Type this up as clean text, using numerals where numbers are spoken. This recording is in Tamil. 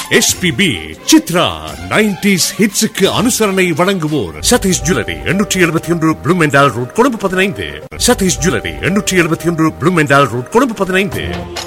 எஸ்பிபி சித்ரா 90s ஹிட்ஸுக்கு அனுசரணை வழங்குவோர் Satish jewellery 871 Bloemendhal road Colombo 15. Satish jewellery 871 Bloemendhal road Colombo 15.